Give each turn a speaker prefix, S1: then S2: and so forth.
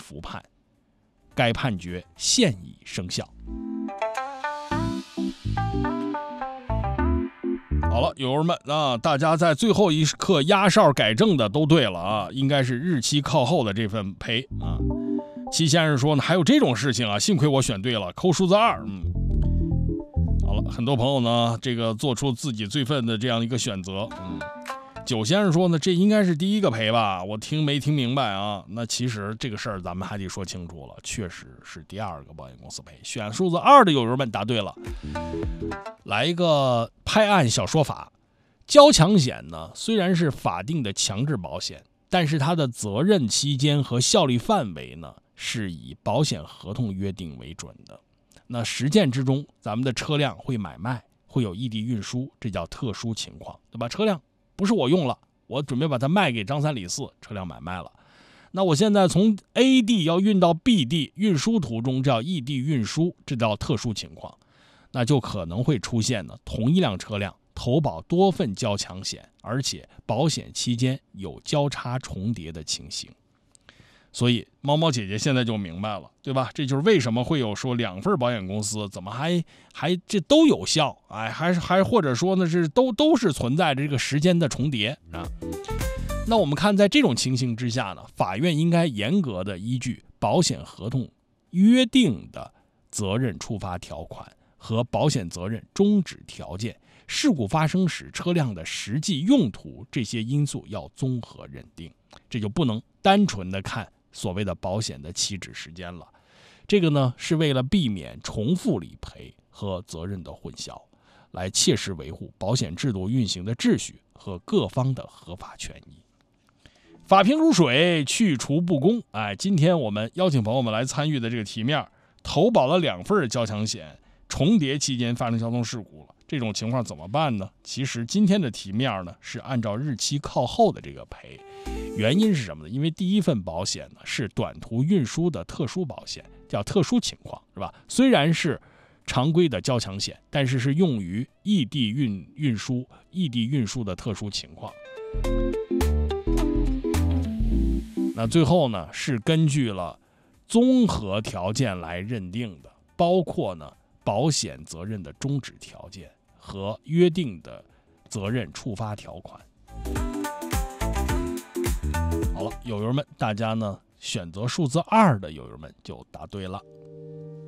S1: 服判，该判决现已生效。好了，友友们啊，大家在最后一刻压哨改正的都对了啊，应该是日期靠后的这份赔啊。齐先生说呢，还有这种事情啊，幸亏我选对了，扣数字2。好了，很多朋友呢，这个做出自己最份的这样一个选择。九先生说呢，这应该是第一个赔吧，我没听明白啊。那其实这个事儿咱们还得说清楚了，确实是第2个保险公司赔。选数字2的友人们答对了。来一个拍案小说法，交强险呢虽然是法定的强制保险，但是它的责任期间和效力范围呢是以保险合同约定为准的。那实践之中，咱们的车辆会买卖，会有异地运输，这叫特殊情况，对吧？车辆不是我用了，我准备把它卖给张三李四，车辆买卖了。那我现在从 A 地要运到 B 地，运输途中叫异地运输，这叫特殊情况。那就可能会出现呢，同一辆车辆投保多份交强险，而且保险期间有交叉重叠的情形。所以猫猫姐姐现在就明白了，对吧？这就是为什么会有说2份保险公司怎么还这都有效，哎，还或者说呢是都是存在着这个时间的重叠啊。那我们看在这种情形之下呢，法院应该严格的依据保险合同约定的责任触发条款和保险责任终止条件，事故发生时车辆的实际用途这些因素要综合认定，这就不能单纯的看所谓的保险的起止时间了。这个呢是为了避免重复理赔和责任的混淆，来切实维护保险制度运行的秩序和各方的合法权益。法平如水，去除不公。哎，今天我们邀请朋友们来参与的这个题面，投保了2份交强险，重叠期间发生交通事故了，这种情况怎么办呢？其实今天的题面呢是按照日期靠后的这个赔，原因是什么呢？因为第一份保险呢是短途运输的特殊保险，叫特殊情况，是吧？虽然是常规的交强险，但是是用于异地运输的特殊情况。那最后呢是根据了综合条件来认定的，包括呢保险责任的终止条件和约定的责任触发条款。好了，友友们，大家呢选择数字2的友友们就答对了。